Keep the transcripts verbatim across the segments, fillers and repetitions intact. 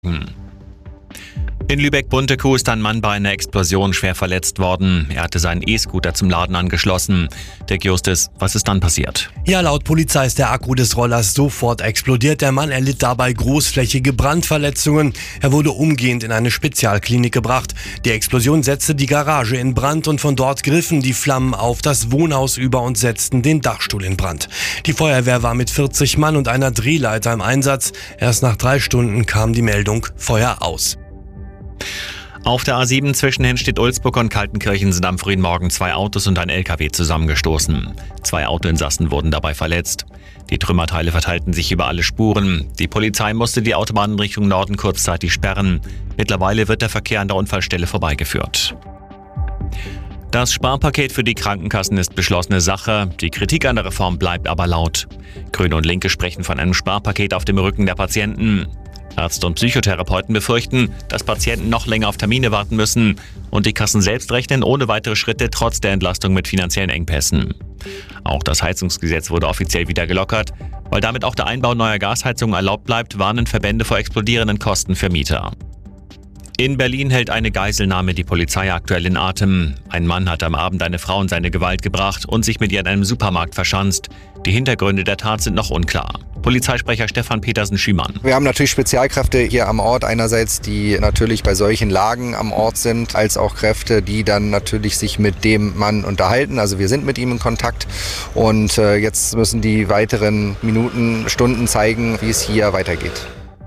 In Lübeck-Buntekuh ist ein Mann bei einer Explosion schwer verletzt worden. Er hatte seinen E-Scooter zum Laden angeschlossen. Dirk Justus, was ist dann passiert? Ja, laut Polizei ist der Akku des Rollers sofort explodiert. Der Mann erlitt dabei großflächige Brandverletzungen. Er wurde umgehend in eine Spezialklinik gebracht. Die Explosion setzte die Garage in Brand und von dort griffen die Flammen auf das Wohnhaus über und setzten den Dachstuhl in Brand. Die Feuerwehr war mit vierzig Mann und einer Drehleiter im Einsatz. Erst nach drei Stunden kam die Meldung Feuer aus. Auf der A sieben zwischen Henstedt-Ulzburg und Kaltenkirchen sind am frühen Morgen zwei Autos und ein L K W zusammengestoßen. Zwei Autoinsassen wurden dabei verletzt. Die Trümmerteile verteilten sich über alle Spuren. Die Polizei musste die Autobahn in Richtung Norden kurzzeitig sperren. Mittlerweile wird der Verkehr an der Unfallstelle vorbeigeführt. Das Sparpaket für die Krankenkassen ist beschlossene Sache. Die Kritik an der Reform bleibt aber laut. Grüne und Linke sprechen von einem Sparpaket auf dem Rücken der Patienten. Ärzte und Psychotherapeuten befürchten, dass Patienten noch länger auf Termine warten müssen und die Kassen selbst rechnen ohne weitere Schritte trotz der Entlastung mit finanziellen Engpässen. Auch das Heizungsgesetz wurde offiziell wieder gelockert. Weil damit auch der Einbau neuer Gasheizungen erlaubt bleibt, warnen Verbände vor explodierenden Kosten für Mieter. In Berlin hält eine Geiselnahme die Polizei aktuell in Atem. Ein Mann hat am Abend eine Frau in seine Gewalt gebracht und sich mit ihr in einem Supermarkt verschanzt. Die Hintergründe der Tat sind noch unklar. Polizeisprecher Stefan Petersen-Schümann. Wir haben natürlich Spezialkräfte hier am Ort, einerseits die natürlich bei solchen Lagen am Ort sind, als auch Kräfte, die dann natürlich sich mit dem Mann unterhalten. Also wir sind mit ihm in Kontakt und äh, jetzt müssen die weiteren Minuten, Stunden zeigen, wie es hier weitergeht.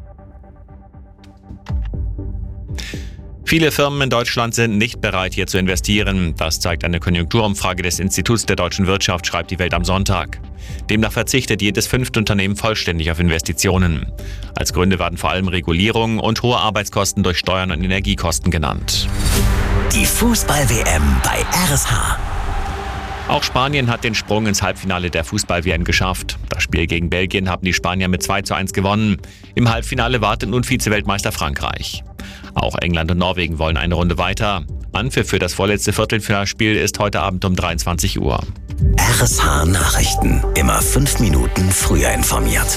Viele Firmen in Deutschland sind nicht bereit, hier zu investieren. Das zeigt eine Konjunkturumfrage des Instituts der deutschen Wirtschaft, schreibt die Welt am Sonntag. Demnach verzichtet jedes fünfte Unternehmen vollständig auf Investitionen. Als Gründe werden vor allem Regulierung und hohe Arbeitskosten durch Steuern und Energiekosten genannt. Die Fußball-W M bei R S H. Auch Spanien hat den Sprung ins Halbfinale der Fußball-W M geschafft. Das Spiel gegen Belgien haben die Spanier mit zwei zu eins gewonnen. Im Halbfinale wartet nun Vize-Weltmeister Frankreich. Auch England und Norwegen wollen eine Runde weiter. Anpfiff für das vorletzte Viertelfinalspiel ist heute Abend um dreiundzwanzig Uhr. R S H Nachrichten. Immer fünf Minuten früher informiert.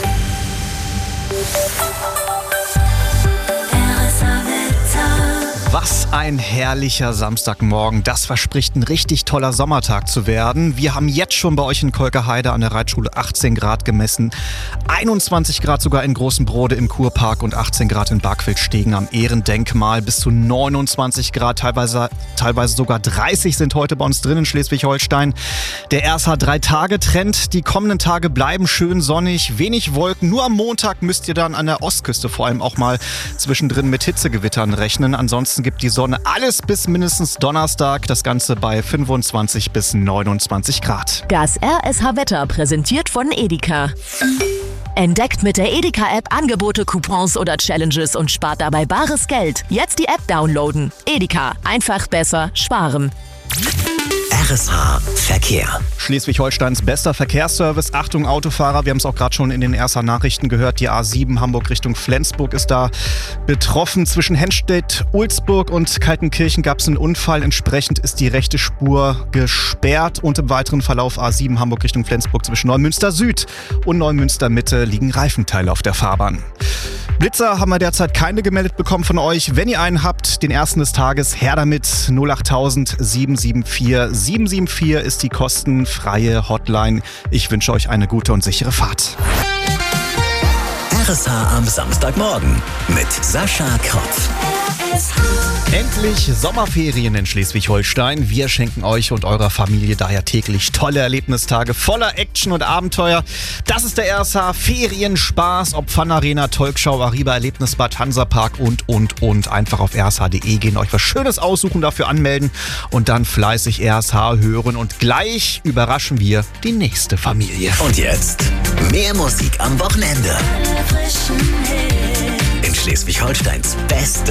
Was ein herrlicher Samstagmorgen. Das verspricht ein richtig toller Sommertag zu werden. Wir haben jetzt schon bei euch in Kolkerheide an der Reitschule achtzehn Grad gemessen. einundzwanzig Grad sogar in Großen Brode im Kurpark und achtzehn Grad in Barkwildstegen am Ehrendenkmal. Bis zu neunundzwanzig Grad, teilweise, teilweise sogar dreißig sind heute bei uns drin in Schleswig-Holstein. Der R S H drei Tage Trend. Die kommenden Tage bleiben schön sonnig, wenig Wolken. Nur am Montag müsst ihr dann an der Ostküste vor allem auch mal zwischendrin mit Hitzegewittern rechnen. Ansonsten gibt die Sonne alles bis mindestens Donnerstag. Das Ganze bei fünfundzwanzig bis neunundzwanzig Grad. Das R S H-Wetter präsentiert von Edeka. Entdeckt mit der Edeka-App Angebote, Coupons oder Challenges und spart dabei bares Geld. Jetzt die App downloaden. Edeka. Einfach besser sparen. R S H Verkehr. Schleswig-Holsteins bester Verkehrsservice. Achtung Autofahrer, wir haben es auch gerade schon in den R S H-Nachrichten gehört. Die A sieben Hamburg Richtung Flensburg ist da betroffen. Zwischen Henstedt, Ulzburg und Kaltenkirchen gab es einen Unfall. Entsprechend ist die rechte Spur gesperrt. Und im weiteren Verlauf A sieben Hamburg Richtung Flensburg zwischen Neumünster Süd und Neumünster Mitte liegen Reifenteile auf der Fahrbahn. Blitzer haben wir derzeit keine gemeldet bekommen von euch. Wenn ihr einen habt, den ersten des Tages, her damit. null acht tausend sieben sieben vier sieben sieben vier ist die kostenfreie Hotline. Ich wünsche euch eine gute und sichere Fahrt. R S H am Samstagmorgen mit Sascha Kropf. Endlich Sommerferien in Schleswig-Holstein. Wir schenken euch und eurer Familie daher täglich tolle Erlebnistage voller Action und Abenteuer. Das ist der R S H Ferienspaß, ob Fun Arena, Tolkschau, Ariba, Erlebnisbad, Hansapark und, und, und. Einfach auf r s h punkt d e gehen, euch was Schönes aussuchen, dafür anmelden und dann fleißig R S H hören. Und gleich überraschen wir die nächste Familie. Und jetzt mehr Musik am Wochenende. In Schleswig-Holsteins Beste